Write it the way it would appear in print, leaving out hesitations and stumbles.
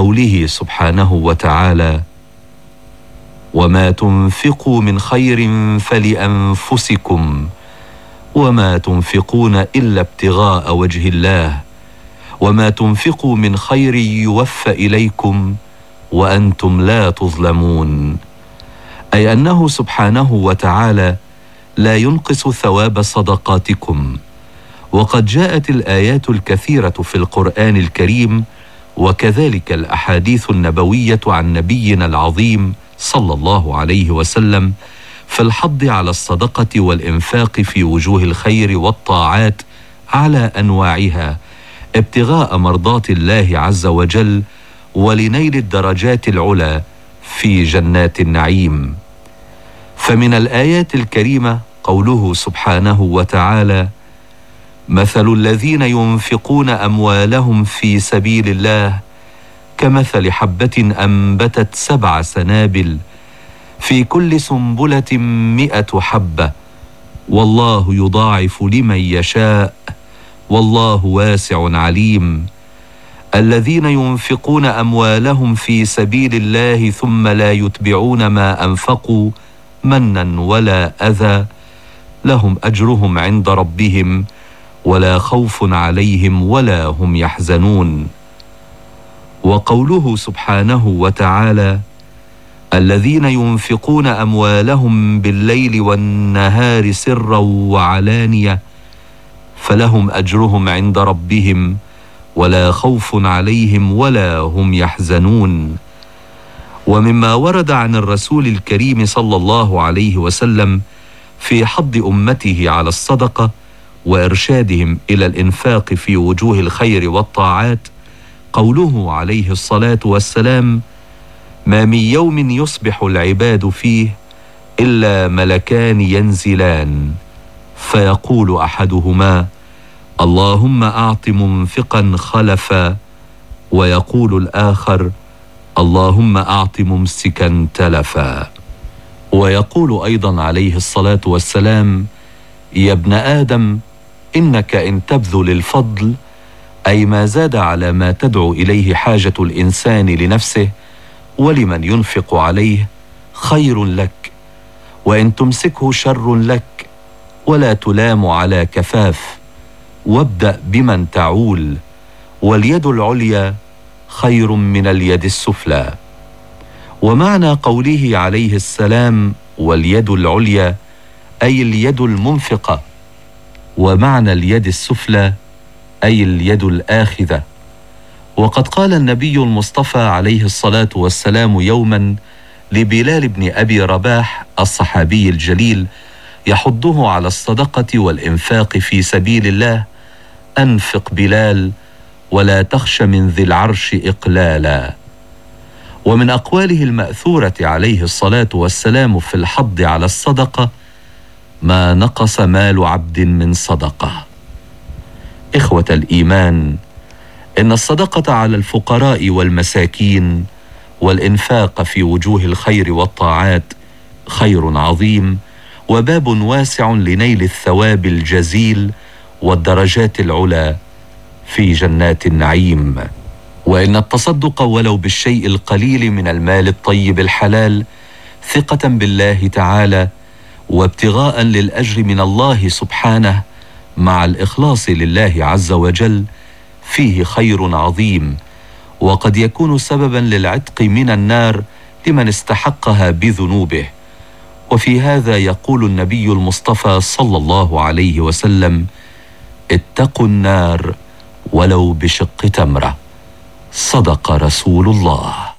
وقوله سبحانه وتعالى: وما تنفقوا من خير فلأنفسكم وما تنفقون إلا ابتغاء وجه الله وما تنفقوا من خير يوفى إليكم وأنتم لا تظلمون. أي أنه سبحانه وتعالى لا ينقص ثواب صدقاتكم. وقد جاءت الآيات الكثيرة في القرآن الكريم وكذلك الأحاديث النبوية عن نبينا العظيم صلى الله عليه وسلم في الحض على الصدقة والإنفاق في وجوه الخير والطاعات على أنواعها ابتغاء مرضات الله عز وجل ولنيل الدرجات العلى في جنات النعيم. فمن الآيات الكريمة قوله سبحانه وتعالى: مثل الذين ينفقون أموالهم في سبيل الله كمثل حبة أنبتت 7 سنابل في كل سنبلة 100 حبة والله يضاعف لمن يشاء والله واسع عليم. الذين ينفقون أموالهم في سبيل الله ثم لا يتبعون ما أنفقوا منا ولا أذى لهم أجرهم عند ربهم ولا خوف عليهم ولا هم يحزنون. وقوله سبحانه وتعالى: الذين ينفقون أموالهم بالليل والنهار سرا وعلانية فلهم أجرهم عند ربهم ولا خوف عليهم ولا هم يحزنون. ومما ورد عن الرسول الكريم صلى الله عليه وسلم في حض أمته على الصدقة وإرشادهم إلى الإنفاق في وجوه الخير والطاعات قوله عليه الصلاة والسلام: ما من يوم يصبح العباد فيه إلا ملكان ينزلان فيقول أحدهما: اللهم أعط منفقا خلفا، ويقول الآخر: اللهم أعط ممسكا تلفا. ويقول أيضا عليه الصلاة والسلام: يا ابن آدم إنك إن تبذل الفضل، أي ما زاد على ما تدعو إليه حاجة الإنسان لنفسه ولمن ينفق عليه، خير لك، وإن تمسكه شر لك، ولا تلام على كفاف، وابدأ بمن تعول، واليد العليا خير من اليد السفلى. ومعنى قوله عليه السلام واليد العليا أي اليد المنفقة، ومعنى اليد السفلى أي اليد الآخذة. وقد قال النبي المصطفى عليه الصلاة والسلام يوما لبلال بن أبي رباح الصحابي الجليل يحضه على الصدقة والإنفاق في سبيل الله: أنفق بلال ولا تخش من ذي العرش إقلالا. ومن أقواله المأثورة عليه الصلاة والسلام في الحض على الصدقة: ما نقص مال عبد من صدقة. إخوة الإيمان، إن الصدقة على الفقراء والمساكين والإنفاق في وجوه الخير والطاعات خير عظيم وباب واسع لنيل الثواب الجزيل والدرجات العلى في جنات النعيم. وإن التصدق ولو بالشيء القليل من المال الطيب الحلال ثقة بالله تعالى وابتغاء للأجر من الله سبحانه مع الإخلاص لله عز وجل فيه خير عظيم، وقد يكون سببا للعتق من النار لمن استحقها بذنوبه. وفي هذا يقول النبي المصطفى صلى الله عليه وسلم: اتقوا النار ولو بشق تمرة. صدق رسول الله.